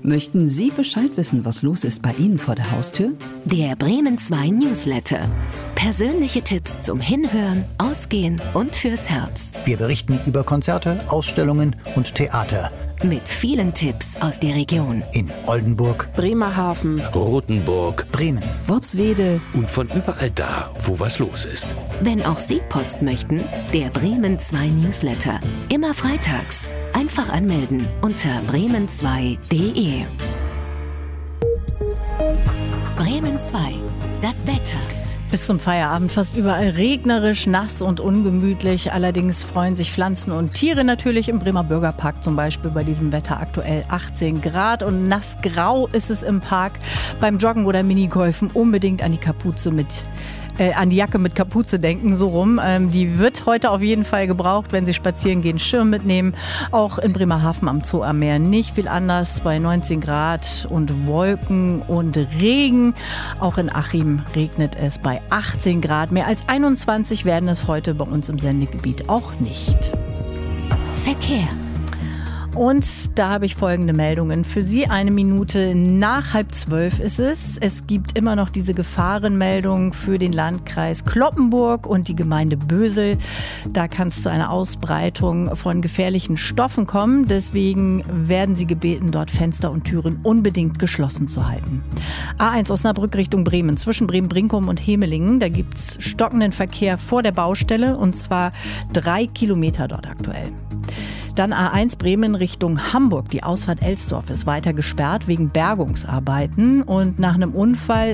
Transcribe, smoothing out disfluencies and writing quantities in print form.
Möchten Sie Bescheid wissen, was los ist bei Ihnen vor der Haustür? Der Bremen 2 Newsletter. Persönliche Tipps zum Hinhören, Ausgehen und fürs Herz. Wir berichten über Konzerte, Ausstellungen und Theater. Mit vielen Tipps aus der Region. In Oldenburg, Bremerhaven, Rothenburg, Bremen, Worpswede und von überall da, wo was los ist. Wenn auch Sie Post möchten, der Bremen 2 Newsletter. Immer freitags. Einfach anmelden unter bremen2.de. Bremen 2. Das Wetter. Bis zum Feierabend fast überall regnerisch, nass und ungemütlich. Allerdings freuen sich Pflanzen und Tiere natürlich im Bremer Bürgerpark zum Beispiel bei diesem Wetter. Aktuell 18 Grad und nassgrau ist es im Park. Beim Joggen oder Minigolfen unbedingt an die Jacke mit Kapuze denken, so rum. Die wird heute auf jeden Fall gebraucht, wenn Sie spazieren gehen, Schirm mitnehmen. Auch in Bremerhaven am Zoo am Meer nicht viel anders, bei 19 Grad und Wolken und Regen. Auch in Achim regnet es bei 18 Grad. Mehr als 21 werden es heute bei uns im Sendegebiet auch nicht. Verkehr. Und da habe ich folgende Meldungen für Sie. 1 Minute nach 11:30 ist es. Es gibt immer noch diese Gefahrenmeldung für den Landkreis Cloppenburg und die Gemeinde Bösel. Da kann es zu einer Ausbreitung von gefährlichen Stoffen kommen. Deswegen werden Sie gebeten, dort Fenster und Türen unbedingt geschlossen zu halten. A1 Osnabrück Richtung Bremen, zwischen Bremen-Brinkum und Hemelingen. Da gibt es stockenden Verkehr vor der Baustelle und zwar 3 Kilometer dort aktuell. Dann A1 Bremen Richtung Hamburg. Die Ausfahrt Elsdorf ist weiter gesperrt wegen Bergungsarbeiten. Und nach einem Unfall